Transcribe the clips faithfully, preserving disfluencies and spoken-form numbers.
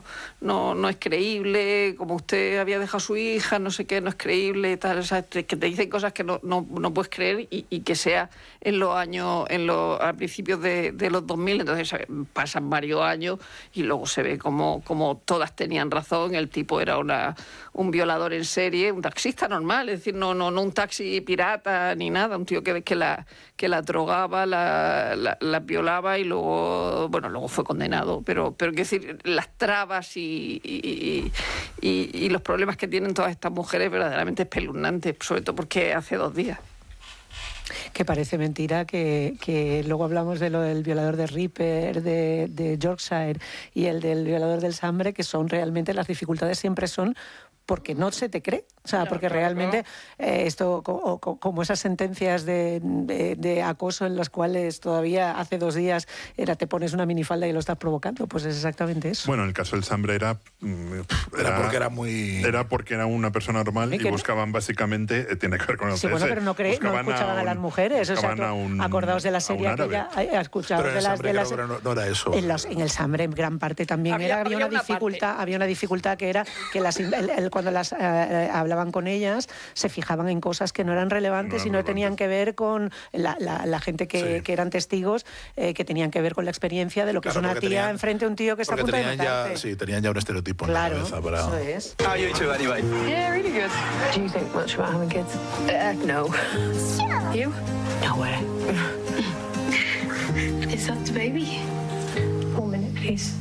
no, no es creíble, como usted había dejado a su hija, no sé qué, no es creíble, tal, o sea, que te dicen cosas que no, no, no puedes creer y, y que sea en los años, en los, a principios de, de los dos mil, entonces pasan varios años y luego se ve como, como todas tenían razón, el tipo era una, un violador en serie, un taxista normal, es decir, no, no, no un taxi pirata ni nada, un tío que, que, la, que la drogaba, la, la, la violaba y luego, bueno, luego fue condenado, pero, pero quiero decir, las trabas y, y, y, y los problemas que tienen todas estas mujeres verdaderamente espeluznantes, sobre todo porque hace dos días. Que parece mentira que, que luego hablamos de lo del violador de Ripper, de, de Yorkshire y el del violador del Sambre, que son realmente, las dificultades siempre son porque no se te cree, o sea, claro, porque claro, realmente claro. Eh, esto, co, co, como esas sentencias de, de, de acoso en las cuales todavía hace dos días era te pones una minifalda y lo estás provocando, pues es exactamente eso. Bueno, el caso del Sambre era... Era, era porque era muy... Era porque era una persona normal y, y buscaban no? básicamente, eh, tiene que ver con el Sí, bueno, pero no, cree, no escuchaban a, un, a las mujeres, o sea, a un, acordaos de la serie aquella, escuchados de las... De las no, no era eso. En, los, en el Sambre, en gran parte también había, era, había, había una, una dificultad, parte. había una dificultad que era que las, el, el, cuando las eh, hablaban con ellas, se fijaban en cosas que no eran relevantes no, y no, no tenían que ver con la, la, la gente que, sí. que eran testigos, eh, que tenían que ver con la experiencia de lo que claro, es una tía tenían, enfrente a un tío que está a punto de matarte. Ya, sí, tenían ya un estereotipo claro, en la cabeza. Para... eso es. How are you two anyway? Yeah, really good. Do you think much about having kids? Uh, no. Sure. You? No way. Is that the baby? One minute, please.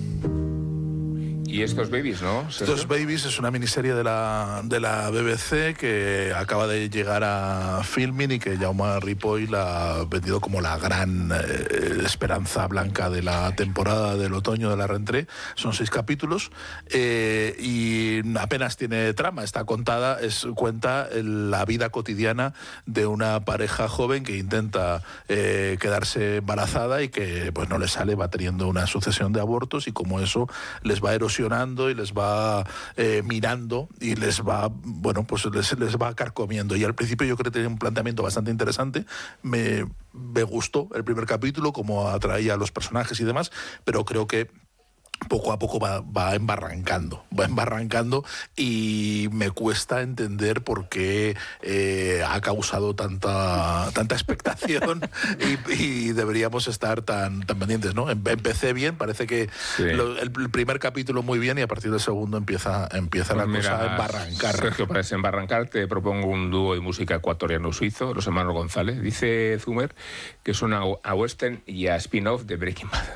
Y estos babies, ¿no? Estos babies es una miniserie de la, de la B B C que acaba de llegar a Filmin y que Jaume Ripoll la ha vendido como la gran eh, esperanza blanca de la temporada del otoño de la rentrée. Son seis capítulos eh, y apenas tiene trama. Está contada, es, cuenta la vida cotidiana de una pareja joven que intenta eh, quedarse embarazada y que pues no le sale, va teniendo una sucesión de abortos y como eso les va erosionando y les va eh, mirando y les va, bueno, pues les, les va carcomiendo. Y al principio yo creo que tenía un planteamiento bastante interesante. Me, me gustó el primer capítulo, cómo atraía a los personajes y demás, pero creo que poco a poco va, va embarrancando, va embarrancando y me cuesta entender por qué eh, ha causado tanta tanta expectación y, y deberíamos estar tan, tan pendientes, ¿no? Empecé bien, parece que sí. lo, el, el primer capítulo muy bien y a partir del segundo empieza, empieza pues la mira, cosa a embarrancar. Sergio, para desembarrancar te propongo un dúo de música ecuatoriano-suizo, los hermanos González. Dice Zumer que suena a western y a spin-off de Breaking Bad.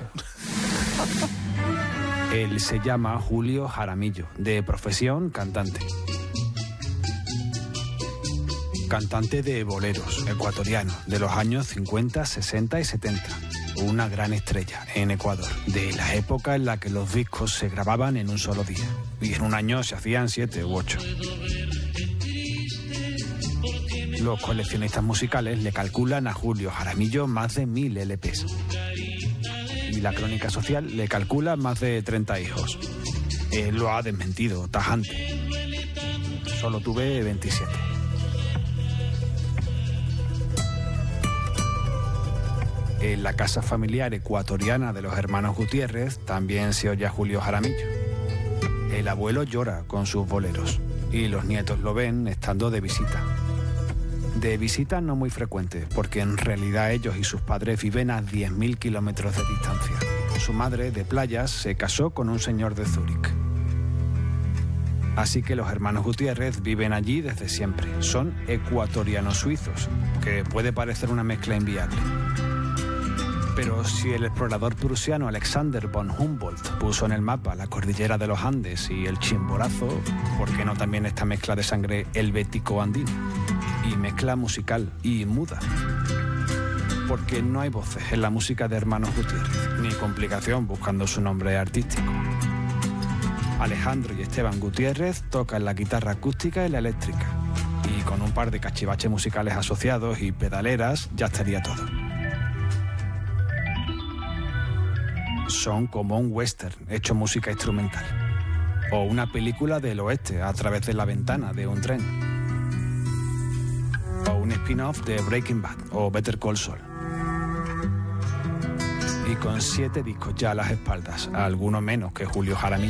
Él se llama Julio Jaramillo, de profesión cantante. Cantante de boleros, ecuatoriano, de los años cincuenta, sesenta y setenta. Una gran estrella en Ecuador, de la época en la que los discos se grababan en un solo día. Y en un año se hacían siete u ocho. Los coleccionistas musicales le calculan a Julio Jaramillo más de mil L Pes. Y la crónica social le calcula más de treinta hijos. Él lo ha desmentido, tajante. Solo tuve veintisiete. En la casa familiar ecuatoriana de los hermanos Gutiérrez también se oye a Julio Jaramillo. El abuelo llora con sus boleros y los nietos lo ven estando de visita. De visita no muy frecuente, porque en realidad ellos y sus padres viven a diez mil kilómetros de distancia. Su madre, de Playas, se casó con un señor de Zúrich. Así que los hermanos Gutiérrez viven allí desde siempre. Son ecuatorianos suizos, que puede parecer una mezcla inviable. Pero si el explorador prusiano Alexander von Humboldt puso en el mapa la cordillera de los Andes y el Chimborazo, ¿por qué no también esta mezcla de sangre helvético-andina? Y mezcla musical y muda. Porque no hay voces en la música de hermanos Gutiérrez, ni complicación buscando su nombre artístico. Alejandro y Esteban Gutiérrez tocan la guitarra acústica y la eléctrica. Y con un par de cachivaches musicales asociados y pedaleras ya estaría todo. Son como un western hecho música instrumental. O una película del oeste a través de la ventana de un tren. O un spin-off de Breaking Bad o Better Call Saul. Y con siete discos ya a las espaldas, a alguno menos que Julio Jaramillo.